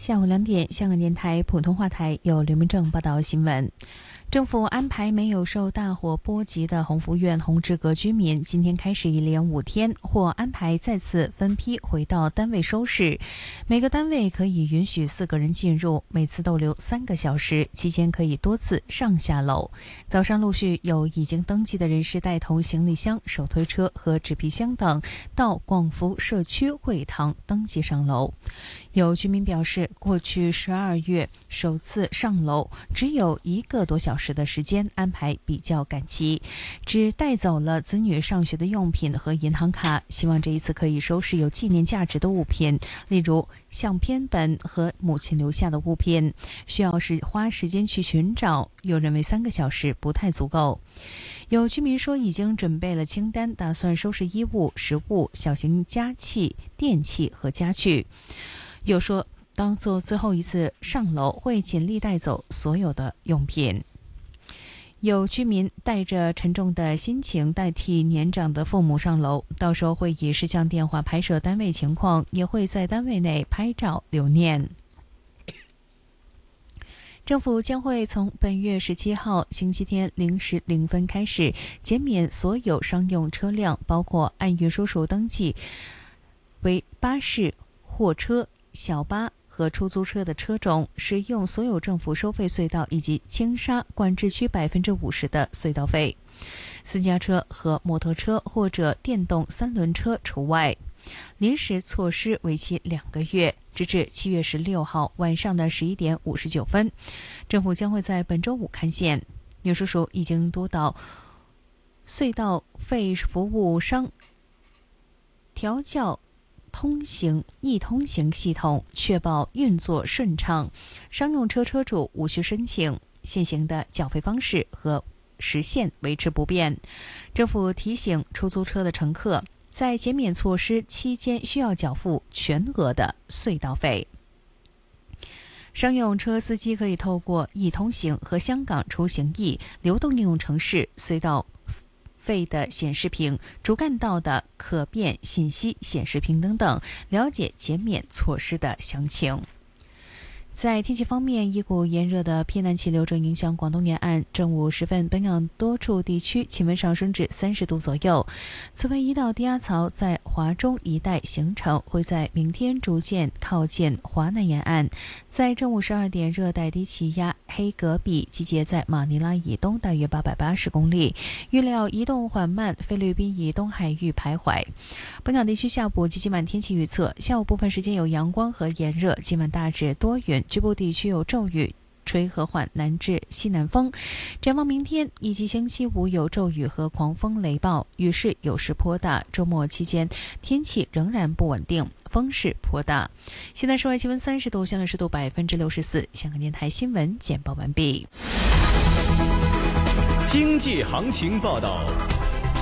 下午2点，香港电台普通话台有刘明正报道新闻。政府安排没有受大火波及的鸿福苑鸿志阁居民，今天开始一连5天或安排再次分批回到单位收拾。每个单位可以允许4个人进入，每次逗留3个小时，期间可以多次上下楼。早上陆续有已经登记的人士带同行李箱、手推车和纸皮箱等到广福社区会堂登记上楼。有居民表示，过去12月首次上楼只有1个多小时的时间，安排比较赶急，只带走了子女上学的用品和银行卡，希望这一次可以收拾有纪念价值的物品，例如相片本和母亲留下的物品，需要花时间去寻找，又认为3个小时不太足够。有居民说已经准备了清单，打算收拾衣物、食物、小型家器、电器和家具。又说当做最后一次上楼，会尽力带走所有的用品。有居民带着沉重的心情代替年长的父母上楼，到时候会以视像电话拍摄单位情况，也会在单位内拍照留念。政府将会从本月17号星期天0时0分开始，减免所有商用车辆，包括按运输署登记为巴士、货车、小巴和出租车的车种，使用所有政府收费隧道以及青沙管制区50%的隧道费。私家车和摩托车或者电动3轮车除外。临时措施为期2个月，直至7月16号晚上的11点59分。政府将会在本周5刊宪。运输署已经督导隧道费服务商调校易通行系统，确保运作顺畅。商用车车主无需申请，现行的缴费方式和时限维持不变。政府提醒出租车的乘客，在减免措施期间需要缴付全额的隧道费。商用车司机可以透过易通行和香港出行易流动应用程式、隧道费的显示屏、主干道的可变信息显示屏等等，了解减免措施的详情。在天气方面，一股炎热的偏南气流正影响广东沿岸。正午时分，本港多处地区气温上升至30度左右。此外，一道低压槽在华中一带形成，会在明天逐渐靠近华南沿岸。在正午12点，热带低气压黑格比集结在马尼拉以东大约880公里，预料移动缓慢，菲律宾以东海域徘徊。本港地区下午及今晚天气预测：下午部分时间有阳光和炎热，今晚大致多云，局部地区有骤雨，吹和缓南至西南风。展望明天以及星期五有骤雨和狂风雷暴，雨势有时颇大。周末期间天气仍然不稳定，风势颇大。现在室外气温30度，相对湿度64%。香港电台新闻简报完毕。 经济行情报道。